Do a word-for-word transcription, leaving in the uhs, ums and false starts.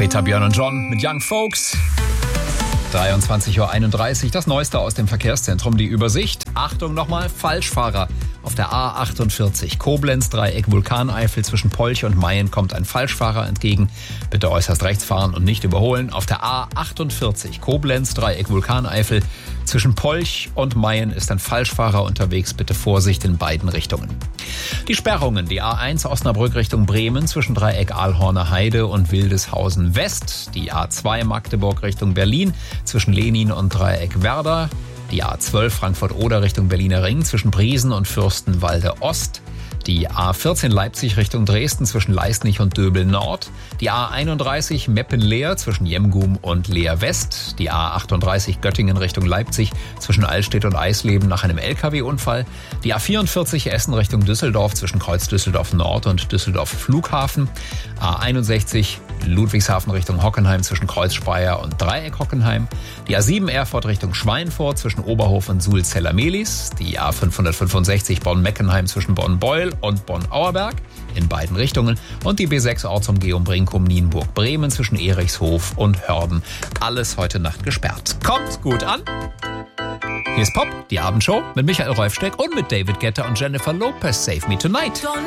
Peter, Björn und John mit Young Folks. dreiundzwanzig Uhr einunddreißig, das Neueste aus dem Verkehrszentrum, die Übersicht. Achtung nochmal, Falschfahrer. Auf der A achtundvierzig, Koblenz-Dreieck, Vulkaneifel zwischen Polch und Mayen kommt ein Falschfahrer entgegen. Bitte äußerst rechts fahren und nicht überholen. Auf der A achtundvierzig, Koblenz-Dreieck, Vulkaneifel zwischen Polch und Mayen ist ein Falschfahrer unterwegs. Bitte Vorsicht in beiden Richtungen. Die Sperrungen, die A eins Osnabrück Richtung Bremen zwischen Dreieck Aalhorner Heide und Wildeshausen West. Die A zwei Magdeburg Richtung Berlin zwischen Lenin und Dreieck Werder. Die A zwölf Frankfurt-Oder Richtung Berliner Ring zwischen Briesen und Fürstenwalde Ost. Die A vierzehn Leipzig Richtung Dresden zwischen Leisnig und Döbel Nord. Die A einunddreißig Meppen-Leer zwischen Jemgum und Leer West. Die A achtunddreißig Göttingen Richtung Leipzig zwischen Allstedt und Eisleben nach einem L K W-Unfall. Die A vierundvierzig Essen Richtung Düsseldorf zwischen Kreuz Düsseldorf Nord und Düsseldorf Flughafen. A einundsechzig Ludwigshafen Richtung Hockenheim zwischen Kreuz Speyer und Dreieck Hockenheim. Die A sieben Erfurt Richtung Schweinfurt zwischen Oberhof und Suhl-Zellermelis. Die A fünfhundertfünfundsechzig Bonn-Meckenheim zwischen Bonn-Beul und Bonn-Auerberg in beiden Richtungen. Und die B sechs Ortsumgehung Brinkum-Nienburg-Bremen zwischen Erichshof und Hörden. Alles heute Nacht gesperrt. Kommt gut an! Hier ist Pop, die Abendshow mit Michael Rolfsteck und mit David Guetta und Jennifer Lopez. Save Me Tonight.